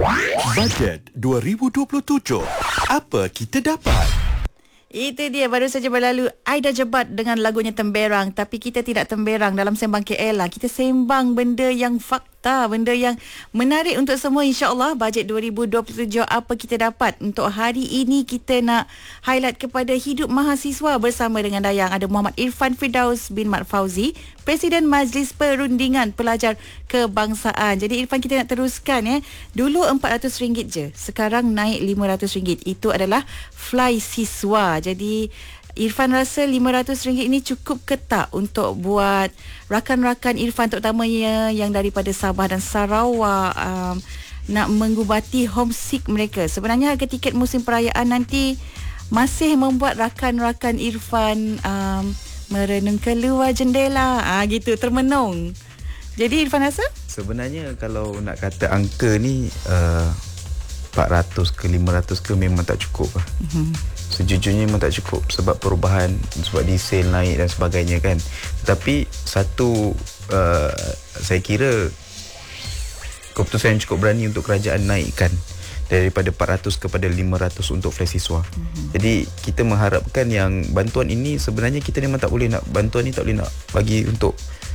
Bajet 2027. Apa kita dapat? Itu dia, baru saja berlalu Aida Jebat dengan lagunya Temberang. Tapi kita tidak temberang dalam Sembang KL lah. Kita sembang benda yang fakta, benda yang menarik untuk semua, insyaAllah. Bajet 2027, apa kita dapat? Untuk hari ini kita nak highlight kepada hidup mahasiswa bersama dengan Dayang. Ada Muhammad Irfan Firdaus bin Mat Fauzi, Presiden Majlis Perundingan Pelajar Kebangsaan. Jadi Irfan, kita nak teruskan ya. Dulu RM400 je, sekarang naik RM500. Itu adalah fly siswa. Jadi Irfan rasa RM500 ini cukup ke tak untuk buat rakan-rakan Irfan, terutamanya yang daripada Sabah dan Sarawak, nak mengubati homesick mereka. Sebenarnya harga tiket musim perayaan nanti masih membuat rakan-rakan Irfan merenung keluar jendela, gitu, termenung. Jadi Irfan rasa? Sebenarnya kalau nak kata angka ni 400 ke 500 ke memang tak cukup lah. Sejujurnya memang tak cukup sebab perubahan, sebab diesel naik dan sebagainya kan. Tetapi satu, saya kira keputusan yang cukup berani untuk kerajaan naikkan daripada 400 kepada 500 untuk flash siswa. Jadi kita mengharapkan yang bantuan ini, sebenarnya kita memang tak boleh nak, bantuan ni tak boleh nak bagi untuk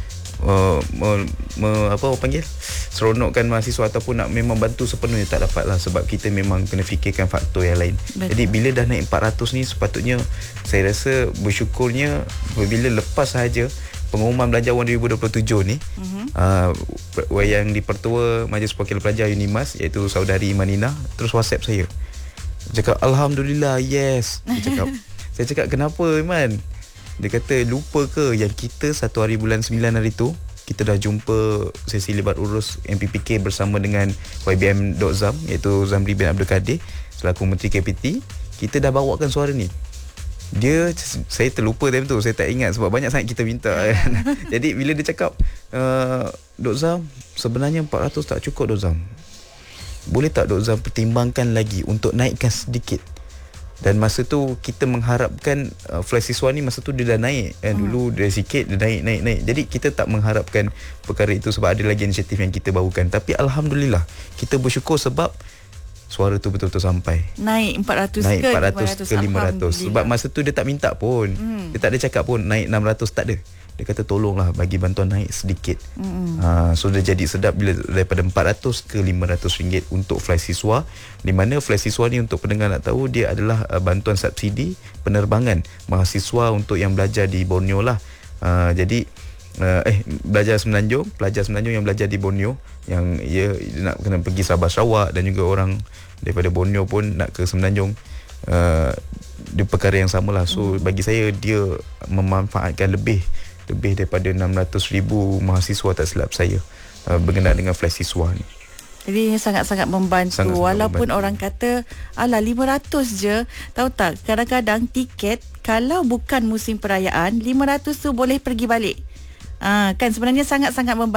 seronokkan mahasiswa ataupun nak memang bantu sepenuhnya, tak dapat lah, sebab kita memang kena fikirkan faktor yang lain. Betul. Jadi bila dah naik 400 ni, sepatutnya saya rasa bersyukurnya bila lepas sahaja pengumuman Belanja Wang 2027 ni, yang dipertua Majlis Perwakilan Pelajar UNIMAS, iaitu saudari Imanina, terus WhatsApp saya, cakap Alhamdulillah, yes. Saya cakap kenapa Iman? Dia kata, lupa ke yang kita 1 hari bulan 9 hari tu kita dah jumpa sesi libat urus MPPK bersama dengan YBM Dok Zam, iaitu Zamri bin Abdul Kadir selaku Menteri KPT. Kita dah bawakan suara ni. Saya terlupa time tu, saya tak ingat sebab banyak sangat kita minta. Jadi bila dia cakap, Dok Zam, sebenarnya 400 tak cukup Dok Zam, boleh tak Dok Zam pertimbangkan lagi untuk naikkan sedikit? Dan masa tu kita mengharapkan flash siswa ni masa tu dia dah naik kan. Dulu dia sikit, dia naik. Jadi kita tak mengharapkan perkara itu sebab ada lagi inisiatif yang kita bawakan. Tapi Alhamdulillah, kita bersyukur sebab suara tu betul-betul sampai. Naik 400 ke 500. Sebab masa tu dia tak minta pun. Dia tak ada cakap pun naik 600, tak ada. Dia kata tolonglah bagi bantuan naik sedikit. So dia jadi sedap bila daripada 400 ke 500 ringgit untuk fly siswa. Di mana fly siswa ni, untuk pendengar nak tahu, dia adalah bantuan subsidi penerbangan mahasiswa untuk yang belajar di Borneo lah. Jadi pelajar Semenanjung yang belajar di Borneo, yang ia nak kena pergi Sabah Sarawak, dan juga orang daripada Borneo pun nak ke Semenanjung, dia perkara yang samalah. So bagi saya dia memanfaatkan lebih daripada 600,000 mahasiswa, tak silap saya, berkenaan dengan flash siswa ni. Jadi sangat-sangat membantu. Walaupun membantu. Orang kata alah 500 je, tahu tak, kadang-kadang tiket kalau bukan musim perayaan 500 tu boleh pergi balik. Kan sebenarnya sangat-sangat membantu.